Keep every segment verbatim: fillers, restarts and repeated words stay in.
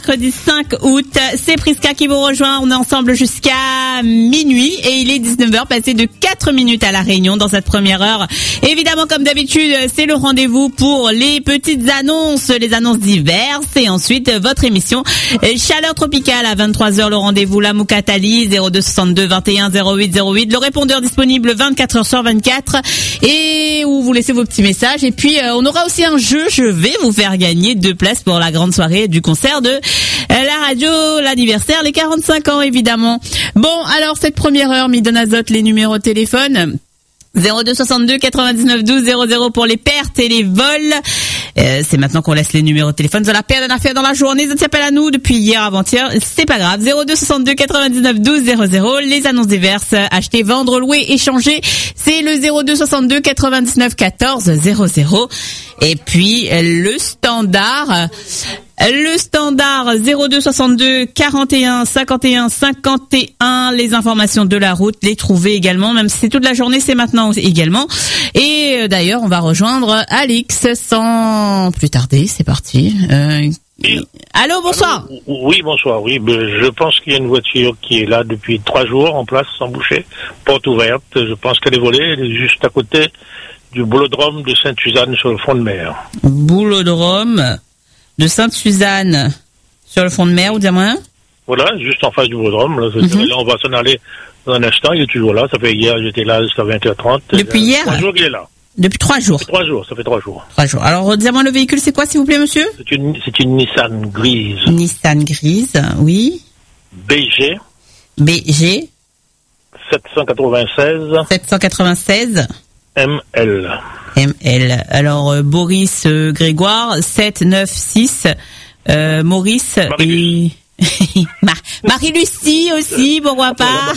Mercredi cinq août, c'est Prisca qui vous rejoint. On est ensemble jusqu'à minuit et il est dix-neuf heures passé de quatre minutes à La Réunion dans cette première heure. Évidemment, comme d'habitude, c'est le rendez-vous pour les petites annonces, les annonces diverses et ensuite votre émission Chaleur Tropicale à vingt-trois heures. Le rendez-vous La Moukatali zéro deux soixante-deux vingt et un zéro huit zéro huit. Le répondeur disponible vingt-quatre heures sur vingt-quatre et où vous laissez vos petits messages. Et puis, euh, on aura aussi un jeu. Je vais vous faire gagner deux places pour la grande soirée du concert de la radio, l'anniversaire, les quarante-cinq ans évidemment. Bon, alors cette première heure, Midon Azote, les numéros de téléphone zéro deux soixante-deux quatre-vingt-dix-neuf douze zéro zéro pour les pertes et les vols. Euh, c'est maintenant qu'on laisse les numéros de téléphone. Vous avez la perte d'un affaire dans la journée, ça s'appelle à nous depuis hier, avant-hier, c'est pas grave. zéro deux soixante-deux quatre-vingt-dix-neuf douze zéro zéro. Les annonces diverses, acheter, vendre, louer, échanger, c'est le zéro deux soixante-deux quatre-vingt-dix-neuf quatorze zéro zéro. Et puis le standard, le standard zéro deux soixante-deux quarante et un cinquante et un cinquante et un. Les informations de la route, les trouver également, même si c'est toute la journée, c'est maintenant également. Et d'ailleurs, on va rejoindre Alix sans plus tarder. C'est parti. Euh, oui. Allô, bonsoir. Allô, oui, bonsoir. Oui, je pense qu'il y a une voiture qui est là depuis trois jours en place, sans boucher, porte ouverte. Je pense qu'elle est volée. Elle est juste à côté du boulodrome de Sainte-Suzanne sur le front de mer. Boulodrome de Sainte-Suzanne sur le front de mer, ou dire moi? Voilà, juste en face du boulodrome. Là, mm-hmm. Là, on va s'en aller dans un instant. Il est toujours là. Ça fait hier, j'étais là jusqu'à vingt heures trente. Depuis hier? Trois jours qu'il est là. Depuis trois jours. Ça fait trois jours, ça fait trois jours. Trois jours. Alors, dis-moi le véhicule, c'est quoi, s'il vous plaît, monsieur? C'est une, c'est une Nissan grise. Nissan grise, oui. B G. B G. sept cent quatre-vingt-seize. sept cent quatre-vingt-seize. M L. M L. Alors, euh, Boris euh, Grégoire, sept neuf six. Euh, Maurice et... Mar- Marie-Lucie aussi, pourquoi pas.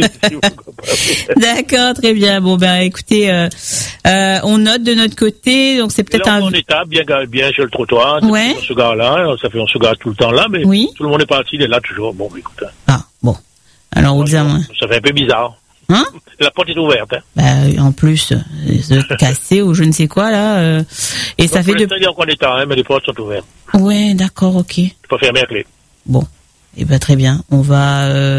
D'accord, très bien. Bon ben écoutez, euh, euh, on note de notre côté, donc c'est peut-être là, un. On est bien, bien sur le trottoir. Ouais. On se gare là, ça fait on se gare tout le temps là, mais oui. Tout le monde est parti, il est là toujours. Bon, écoute. Ah bon. Alors, on ça, ça fait un peu bizarre. Hein? La porte est ouverte. Hein. Bah, en plus, se casser ou je ne sais quoi là, euh, et donc, ça fait de. Il y a encore des temps, hein, mais les portes sont ouvertes. Ouais, d'accord, ok. Il faut fermer la clé. Bon, et eh ben très bien. On va. Euh...